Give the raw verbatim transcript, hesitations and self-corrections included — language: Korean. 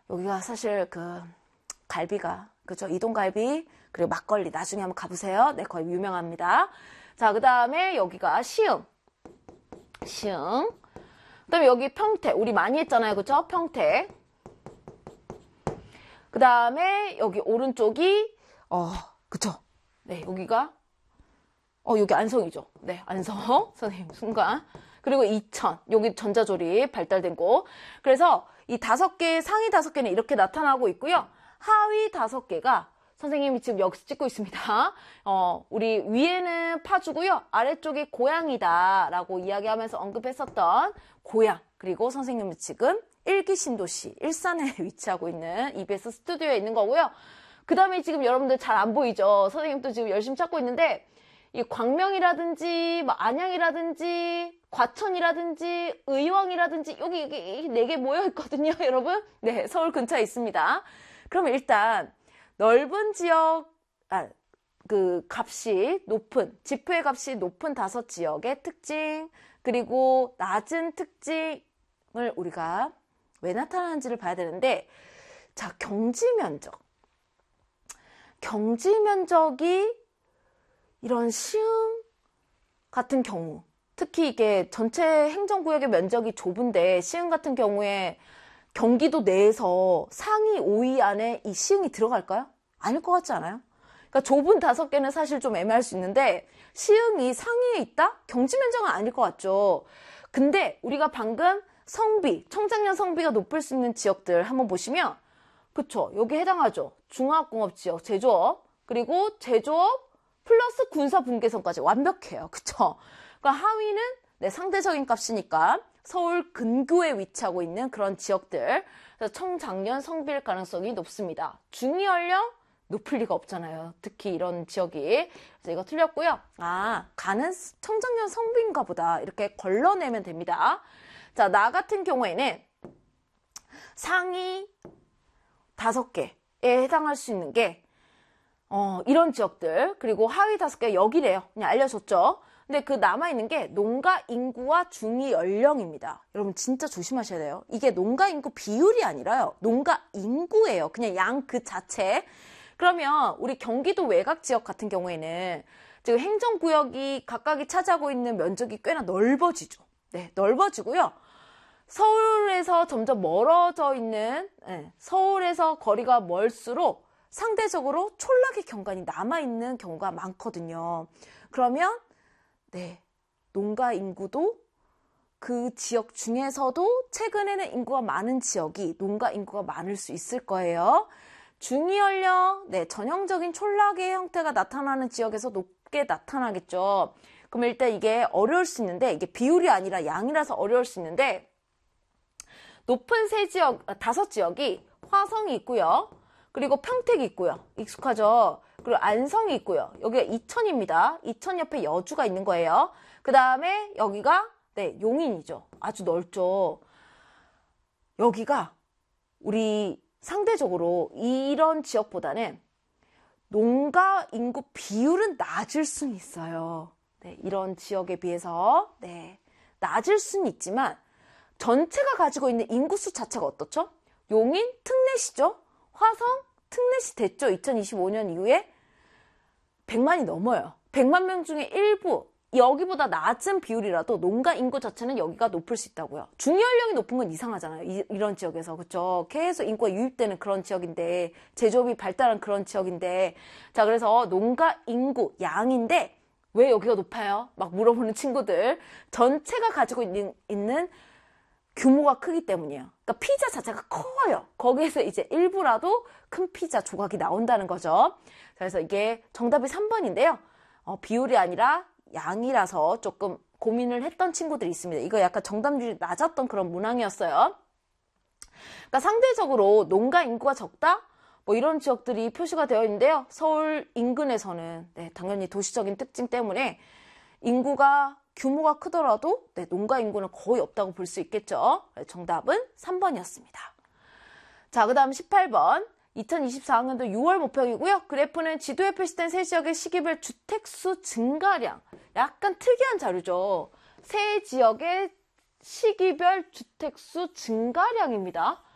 여기가 사실 그 갈비가 그죠? 이동갈비 그리고 막걸리 나중에 한번 가보세요. 네, 거의 유명합니다. 자, 그 다음에 여기가 시흥. 시흥. 그 다음에 여기 평택. 우리 많이 했잖아요. 그죠? 평택. 그 다음에 여기 오른쪽이 어 그쵸? 네, 여기가 어 여기 안성이죠. 네, 안성. 선생님 순간. 그리고 이천. 여기 전자조립 발달된 곳. 그래서 이 다섯 개, 상위 다섯 개는 이렇게 나타나고 있고요. 하위 다섯 개가 선생님이 지금 여기서 찍고 있습니다. 어, 우리 위에는 파주고요. 아래쪽이 고양이다 라고 이야기하면서 언급했었던 고양. 그리고 선생님은 지금 일기 신도시 일산에 위치하고 있는 이비에스 스튜디오에 있는 거고요. 그 다음에 지금 여러분들 잘 안 보이죠? 선생님도 지금 열심히 찾고 있는데 이 광명이라든지 뭐 안양이라든지 과천이라든지 의왕이라든지 여기 여기 네 개 모여 있거든요, 여러분. 네, 서울 근처에 있습니다. 그러면 일단 넓은 지역, 아, 그 값이 높은, 지표의 값이 높은 다섯 지역의 특징, 그리고 낮은 특징을 우리가 왜 나타나는지를 봐야 되는데, 자, 경지 면적. 경지 면적이 이런 시흥 같은 경우, 특히 이게 전체 행정구역의 면적이 좁은데 시흥 같은 경우에 경기도 내에서 상위 오 위 안에 이 시흥이 들어갈까요? 아닐 것 같지 않아요? 그러니까 좁은 다섯 개는 사실 좀 애매할 수 있는데 시흥이 상위에 있다? 경지 면적은 아닐 것 같죠. 근데 우리가 방금 성비, 청장년 성비가 높을 수 있는 지역들 한번 보시면 그쵸? 여기 해당하죠. 중화학공업지역, 제조업, 그리고 제조업 플러스 군사분계선까지 완벽해요. 그쵸? 그러니까 하위는 네, 상대적인 값이니까 서울 근교에 위치하고 있는 그런 지역들. 그래서 청장년 성비일 가능성이 높습니다. 중위연령 높을 리가 없잖아요. 특히 이런 지역이. 그래서 이거 틀렸고요. 아, 가는 청장년 성비인가 보다. 이렇게 걸러내면 됩니다. 자, 나 같은 경우에는 상위 다섯 개에 해당할 수 있는 게 어, 이런 지역들, 그리고 하위 다섯 개 여기래요. 그냥 알려줬죠. 근데 그 남아있는 게 농가 인구와 중위 연령입니다. 여러분 진짜 조심하셔야 돼요. 이게 농가 인구 비율이 아니라요. 농가 인구예요. 그냥 양 그 자체. 그러면 우리 경기도 외곽 지역 같은 경우에는 지금 행정구역이 각각이 차지하고 있는 면적이 꽤나 넓어지죠. 네, 넓어지고요. 서울에서 점점 멀어져 있는, 네, 서울에서 거리가 멀수록 상대적으로 촌락의 경관이 남아있는 경우가 많거든요. 그러면 네, 농가 인구도 그 지역 중에서도 최근에는 인구가 많은 지역이 농가 인구가 많을 수 있을 거예요. 중위연령, 네, 전형적인 촌락의 형태가 나타나는 지역에서 높게 나타나겠죠. 그럼 일단 이게 어려울 수 있는데 이게 비율이 아니라 양이라서 어려울 수 있는데 높은 세 지역, 다섯 지역이 화성이 있고요. 그리고 평택이 있고요. 익숙하죠? 그리고 안성이 있고요. 여기가 이천입니다. 이천 옆에 여주가 있는 거예요. 그 다음에 여기가 네, 용인이죠. 아주 넓죠. 여기가 우리 상대적으로 이런 지역보다는 농가 인구 비율은 낮을 수는 있어요. 네, 이런 지역에 비해서 네, 낮을 수는 있지만 전체가 가지고 있는 인구수 자체가 어떻죠? 용인 특례시죠? 화성 특례시 됐죠? 이천이십오 년 이후에 백만이 넘어요. 백만 명 중에 일부 여기보다 낮은 비율이라도 농가 인구 자체는 여기가 높을 수 있다고요. 중위연령이 높은 건 이상하잖아요. 이, 이런 지역에서. 그쵸? 계속 인구가 유입되는 그런 지역인데 제조업이 발달한 그런 지역인데 자 그래서 농가 인구 양인데 왜 여기가 높아요? 막 물어보는 친구들 전체가 가지고 있는, 있는 규모가 크기 때문이에요. 그러니까 피자 자체가 커요. 거기에서 이제 일부라도 큰 피자 조각이 나온다는 거죠. 그래서 이게 정답이 삼 번인데요. 어, 비율이 아니라 양이라서 조금 고민을 했던 친구들이 있습니다. 이거 약간 정답률이 낮았던 그런 문항이었어요. 그러니까 상대적으로 농가 인구가 적다? 뭐 이런 지역들이 표시가 되어 있는데요. 서울 인근에서는 네, 당연히 도시적인 특징 때문에 인구가 규모가 크더라도 네, 농가 인구는 거의 없다고 볼 수 있겠죠. 정답은 삼 번이었습니다. 자, 그 다음 십팔 번. 이천이십사 학년도 유월 모평이고요. 그래프는 지도에 표시된 세 지역의 시기별 주택수 증가량. 약간 특이한 자료죠. 세 지역의 시기별 주택수 증가량입니다.